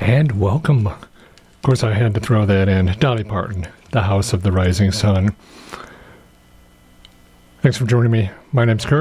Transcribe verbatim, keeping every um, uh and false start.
And welcome. Of course, I had to throw that in. Dolly Parton, The House of the Rising Sun. Thanks for joining me. My name's Kurt.